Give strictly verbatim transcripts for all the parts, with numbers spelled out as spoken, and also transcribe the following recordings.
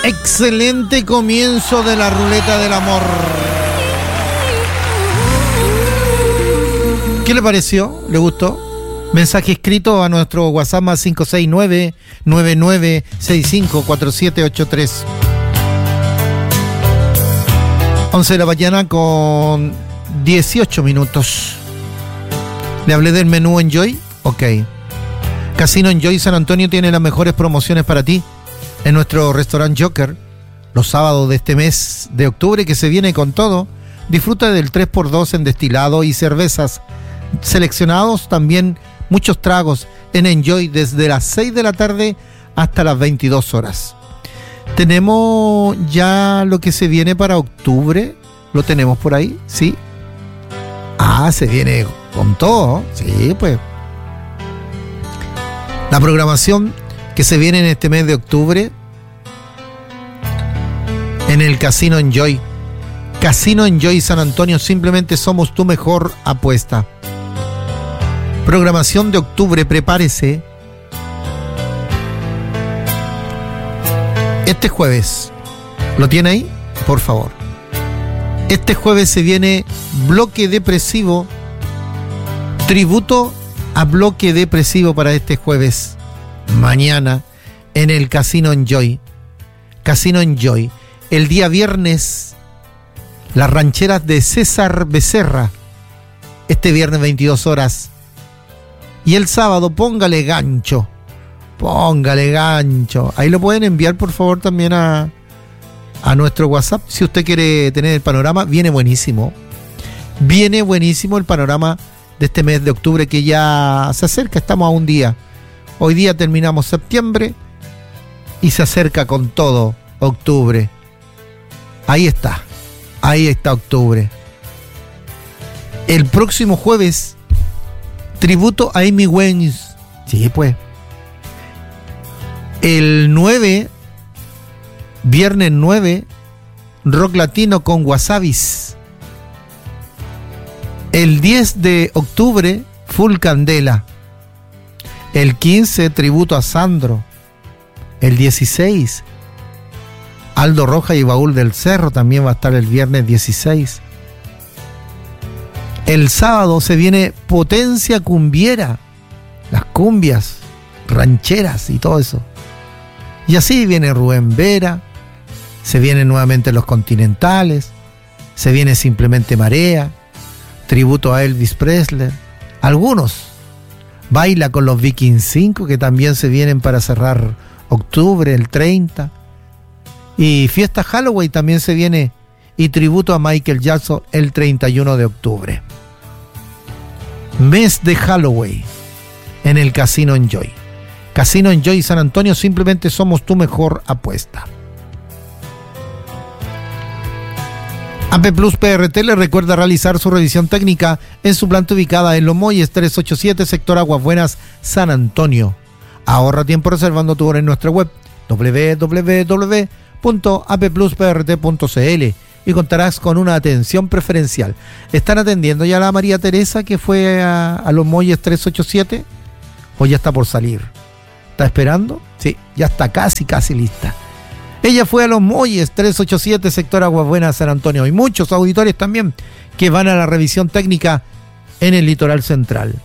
Excelente comienzo de la ruleta del amor. ¿Qué le pareció? ¿Le gustó? Mensaje escrito a nuestro WhatsApp más cinco seis nueve, nueve nueve seis cinco, cuatro siete ocho tres. once de la mañana con dieciocho minutos. ¿Le hablé del menú Enjoy? Ok. Casino Enjoy San Antonio tiene las mejores promociones para ti en nuestro restaurante Joker. Los sábados de este mes de octubre que se viene con todo, disfruta del tres por dos en destilado y cervezas seleccionados, también muchos tragos en Enjoy desde las seis de la tarde hasta las veintidós horas. Tenemos ya lo que se viene para octubre, lo tenemos por ahí, ¿sí? Ah, se viene con todo, sí, pues. La programación que se viene en este mes de octubre en el Casino Enjoy. Casino Enjoy San Antonio, simplemente somos tu mejor apuesta. Programación de octubre, prepárese. Este jueves, ¿lo tiene ahí? Por favor. Este jueves se viene Bloque Depresivo, tributo a Bloque Depresivo para este jueves. Mañana en el Casino Enjoy. Casino Enjoy. El día viernes, las rancheras de César Becerra. Este viernes veintidós horas. Y el sábado, póngale gancho. Póngale gancho. Ahí lo pueden enviar, por favor, también a, a nuestro WhatsApp. Si usted quiere tener el panorama, viene buenísimo. Viene buenísimo el panorama de este mes de octubre que ya se acerca. Estamos a un día. Hoy día terminamos septiembre y se acerca con todo octubre. Ahí está. Ahí está octubre. El próximo jueves, tributo a Amy Winehouse. Sí, pues. El nueve, viernes nueve, rock latino con wasabis. El diez de octubre, full candela. El quince, tributo a Sandro. El dieciséis, Aldo Roja y Baúl del Cerro también va a estar el viernes dieciséis. El sábado se viene Potencia Cumbiera, las cumbias rancheras y todo eso. Y así viene Rubén Vera, se vienen nuevamente Los Continentales, se viene Simplemente Marea, tributo a Elvis Presley, algunos. Baila con los Vikings cinco, que también se vienen para cerrar octubre, el treinta. Y Fiesta Halloween también se viene, y tributo a Michael Jackson el treinta y uno de octubre. Mes de Halloween en el Casino Enjoy. Casino Enjoy San Antonio, simplemente somos tu mejor apuesta. A P Plus P R T le recuerda realizar su revisión técnica en su planta ubicada en Los Molles trescientos ochenta y siete, sector Aguas Buenas, San Antonio. Ahorra tiempo reservando tu hora en nuestra web doble u doble u doble u punto a p plus p r t punto c l y contarás con una atención preferencial. ¿Están atendiendo ya a la María Teresa que fue a, a Los Molles trescientos ochenta y siete? ¿O ya está por salir? ¿Está esperando? Sí, ya está casi, casi lista. Ella fue a Los Molles trescientos ochenta y siete, sector Aguas Buenas, San Antonio. Y muchos auditores también que van a la revisión técnica en el litoral central.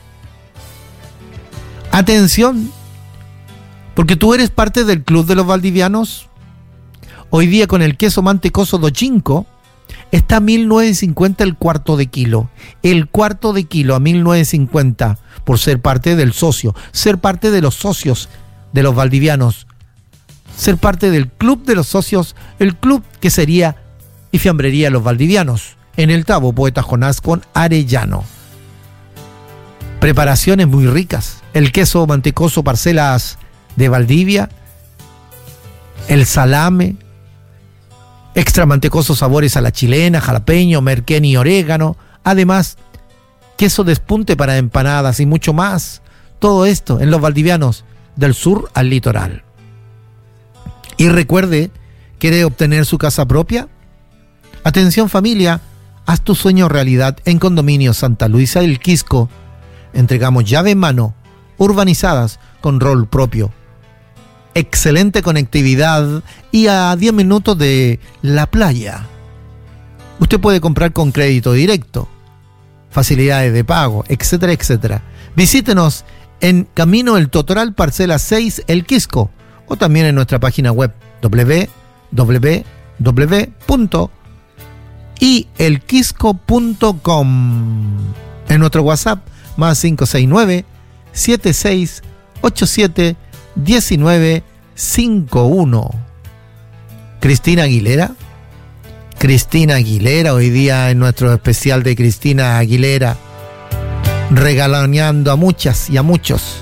Atención, porque tú eres parte del Club de los Valdivianos. Hoy día con el queso mantecoso Dochinco está a mil novecientos cincuenta el cuarto de kilo. El cuarto de kilo a mil novecientos cincuenta por ser parte del socio, ser parte de los socios de los Valdivianos, ser parte del club de los socios, el club que sería y Fiambrería Los Valdivianos, en el Tabo Poeta Jonás con Arellano. Preparaciones muy ricas, el queso mantecoso Parcelas de Valdivia, el salame, extra mantecosos sabores a la chilena, jalapeño, merquén y orégano, además queso despunte para empanadas y mucho más. Todo esto en Los Valdivianos, del sur al litoral. Y recuerde, ¿quiere obtener su casa propia? Atención familia, haz tu sueño realidad en Condominio Santa Luisa del Quisco. Entregamos llave en mano, urbanizadas con rol propio. excelente conectividad y a diez minutos de la playa. Usted puede comprar con crédito directo, facilidades de pago, etcétera, etcétera. Visítenos en Camino El Totoral, parcela seis, El Quisco, o también en nuestra página web doble u doble u doble u punto i el quisco punto com. En nuestro WhatsApp, más cinco seis nueve, siete seis ocho siete, uno nueve cinco uno. Cristina Aguilera. Cristina Aguilera, hoy día en nuestro especial de Cristina Aguilera, regaloneando a muchas y a muchos.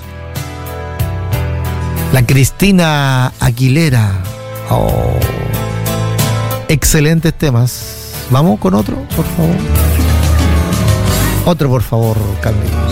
La Cristina Aguilera. Oh, excelentes temas. Vamos con otro, por favor. Otro, por favor, Candy.